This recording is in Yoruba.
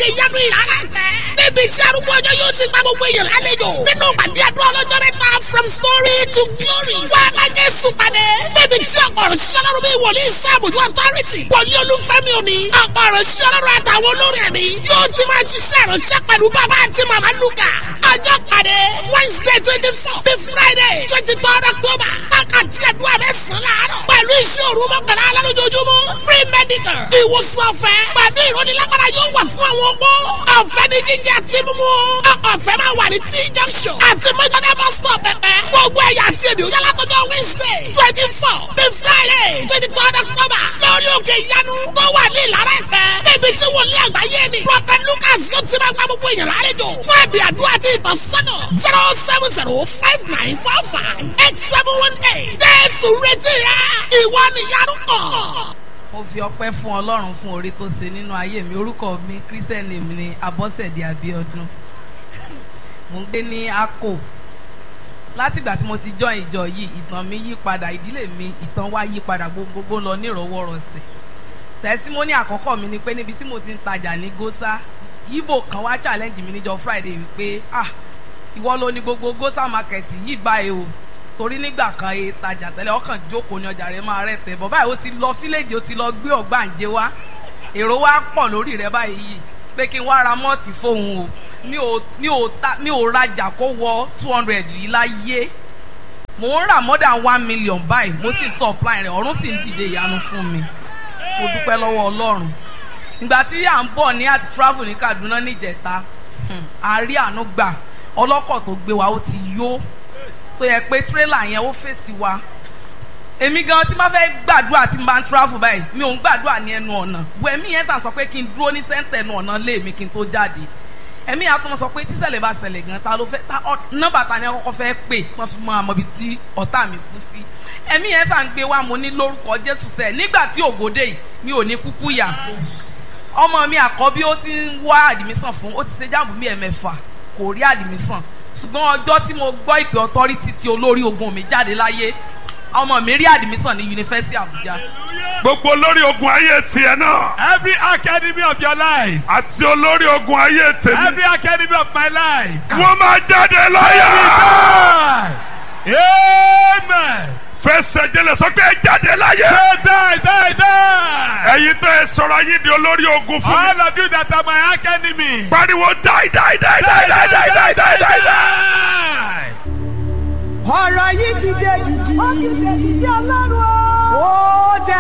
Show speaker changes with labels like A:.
A: òkè ìyanu ìrara tẹ́. níbi tí arúgbó ọjọ́ yóò ti gba gbogbo èèyàn lálejò. nínú ìpàdé àdúrà ọlọ́jọ́ mẹ́ta from story to glory. wá bá Jésù pàdé. níbi tí ọ̀pọ̀ ọ̀rọ̀ ṣiṣẹ́ lọ́rùn bí wòlíì sáàbùjú authority. wòlíì olúfẹ́mi òní. ọ̀pọ̀ ọ̀rọ̀ ṣiṣẹ́ lọ́rùn àtàwọn olórí ẹ̀mí. yóò ti máa ṣiṣẹ́ ìránṣẹ́ pẹ̀lú bàbá àti màmá Lúkà. ọjọ́ pàdé Wednesday 24 to Friday 23 October. wákàtí àdúrà mẹ́sàn-án láàárọ̀. pẹ̀lú iṣẹ́ òru mọ́kànlá lálójoojúmọ́. free medical. ìwòsàn ọ̀fẹ́. pẹ̀lú ìrónilágbára yóò wà fún àwọn opó. ọ̀fẹ́ ní jíjẹ àti mímú. ọ̀fẹ́ máa wà ní T junction. àti mọ́jọ́dá bus stop pẹ̀pẹ́. gbogbo ẹ̀yà àti èdè òyà látọjọ́ Wednesday 24 to Friday 23 October. lórí òkè ìyanu tó wà ní Ìlara Ẹ̀pẹ́. níbi tí wòlíì àgbáyé ni. Prophet Lucas yóò ti máa gba gbogbo èèyàn lálejò. fún ẹ̀bì àdúrà àti ìtọ́sọ́nà 07059458718. Jésù retí rẹ. ìwọ nìyanu kàn.
B: Mo fi ọpẹ́ fún Ọlọ́run fún oore tó ṣe nínú ayé mi. Orúkọ mi Christian name ni Abọ́sẹ̀dé Abíọ́dún. Mo ń gbé ní Akko. Látìgbà tí mo ti join ìjọ yìí, ìtàn mi yí padà, ìdílé mi ìtàn wa yí padà, gbogbo lọ ní ìrọwọ́rọsẹ̀. Tẹ̀símọ́nì àkọ́kọ́ mi ni pé níbi tí mo ti ń tajà ní Gósà, Ìgbò kan wá challenge mi níjọ́ Friday wípé ìwọ ló ní gbogbo Gósà market yìí báyìí o. Torí nígbà kan tajà tẹ́lẹ̀ ọkàn jókòó ní ọjà rẹ̀ máa rẹ̀ tẹ̀ bọ̀ báyìí ó ti lọ fíléèjì ó ti lọ gbé ọ̀gbàǹjẹ wá. Èrò wa pọ̀ lórí rẹ̀ báyìí pé kí n wá ra mọ́ọ̀tì fóun o. Mi ò rajà kó wọ 200 yìí láyé. Mo ń rà more than 1 million báyìí, mo sì supply rẹ̀, ọ̀run sì ń dìde ìyanu fún mi. Mo dúpẹ́ lọ́wọ́ Ọlọ́run. Ìgbà tí à ń bọ̀ ní àti travel ní Kaduna níjẹta, a rí àánú gbà. Ọlọ́kọ̀ tó gbé wa ó ti yó. Tó yẹ pé tírélà yẹn ó fèsì wa. Èmi gan tí máa fẹ́ gbàdúrà tí n bá ń travel báyìí, mi ò ń gbàdúrà ní ẹnu ọ̀nà. Ẹ̀mí yẹn sàn sọ pé kí n dúró ní sẹ́ńtẹ̀ ẹnu ọ̀nà lé mi kí n tó jáde. Ẹ̀mí yẹn á tún sọ pé tíṣẹ̀lẹ̀ bá ṣẹlẹ̀ gan ta ló fẹ́ nọ́mbà ta ni àkọ́kọ́ fẹ́ pè wọ́n fi mọ àmọ́ ibi tí ọ̀tá mi kú sí. Ẹ̀mí yẹn sàn gbé wa mo ní lórúkọ Jésù sẹ́ẹ̀ nígbà tí ògòdè yìí mi ò ní kúkú yà. Ọmọ mi àkọ́bí ó ti ń wá àdìmísàn fún, ó ti ṣe jáàmù bí ẹ̀mẹ́fà kò rí àdìmísàn. Ṣùgbọ́n ọjọ́ tí mo gbọ́ ìpè authority tí olórí ogun mi jáde láyé, ọmọ mi rí admission ní University Abuja.
C: Gbogbo olórí ogun ayé tiẹ̀ náà.
D: Every academy of your life.
C: Àti olórí ogun ayé tèmi.
D: Every academy of my life.
C: Wọ́n máa jáde láyé.
D: Amen.
C: Fẹsẹ̀ jẹlẹ̀ sọ pé jáde láyé.
D: Say die.
C: Ẹ̀yin tẹ́ ẹ sọ̀rọ̀ ayé di olórí ogun fún mi.
D: All of you that are my academy.
C: Pariwo die.
E: Ọ̀rọ̀ yìí ti dé jìjì. Ó ti dé jìjì Ọlọ́run o. Ó dé.